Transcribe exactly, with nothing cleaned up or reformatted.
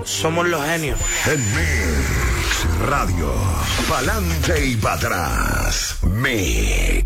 Somos los genios. En Mix Radio. Pa'lante y para atrás. Mix.